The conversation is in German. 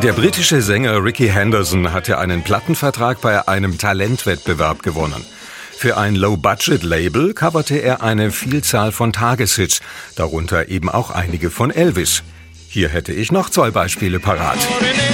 Der britische Sänger Ricky Henderson hatte einen Plattenvertrag bei einem Talentwettbewerb gewonnen. Für ein Low-Budget-Label coverte er eine Vielzahl von Tageshits, darunter eben auch einige von Elvis. Hier hätte ich noch 2 Beispiele parat.